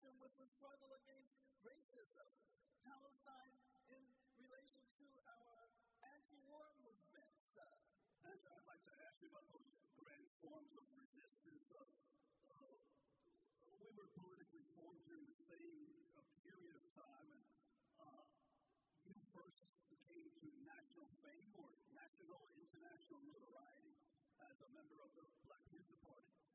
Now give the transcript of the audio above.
action was the struggle against racism. Palestine in relation to our anti-war movements. And I'd like to ask you about those grand forms of resistance. We were politically formed during the same period of time, and you first came to national fame or national, international notoriety as a member of the Black Panther Party.